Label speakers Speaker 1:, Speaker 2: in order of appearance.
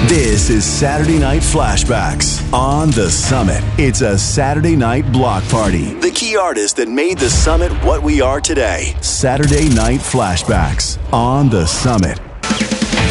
Speaker 1: This is Saturday Night Flashbacks on The Summit. It's a Saturday night block party. The key artists that made The Summit what we are today. Saturday Night Flashbacks on The Summit.